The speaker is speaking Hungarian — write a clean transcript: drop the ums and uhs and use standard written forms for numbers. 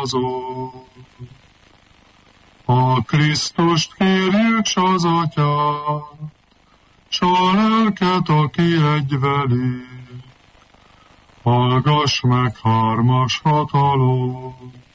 igazol. A Krisztust kérjük, s az Atyát, s a lelket, aki egy velük, hallgass meg hármas hatalom.